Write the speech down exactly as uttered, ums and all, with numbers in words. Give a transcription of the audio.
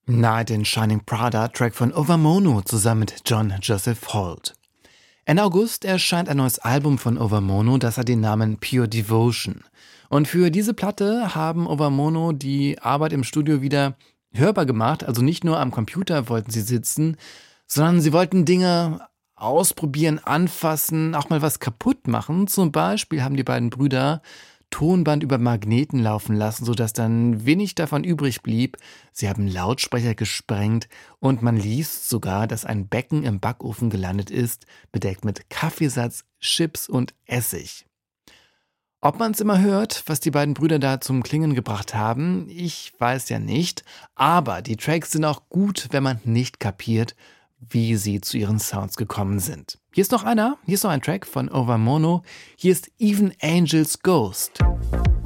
Night in Shining Prada, Track von Overmono zusammen mit John Joseph Holt. Ende August erscheint ein neues Album von Overmono, das hat den Namen Pure Devotion. Und für diese Platte haben Overmono die Arbeit im Studio wieder hörbar gemacht. Also nicht nur am Computer wollten sie sitzen, sondern sie wollten Dinge ausprobieren, anfassen, auch mal was kaputt machen. Zum Beispiel haben die beiden Brüder Tonband über Magneten laufen lassen, sodass dann wenig davon übrig blieb. Sie haben Lautsprecher gesprengt und man liest sogar, dass ein Becken im Backofen gelandet ist, bedeckt mit Kaffeesatz, Chips und Essig. Ob man es immer hört, was die beiden Brüder da zum Klingen gebracht haben, ich weiß ja nicht, aber die Tracks sind auch gut, wenn man nicht kapiert, wie sie zu ihren Sounds gekommen sind. Hier ist noch einer, hier ist noch ein Track von Overmono, hier ist Even Angel's Ghost.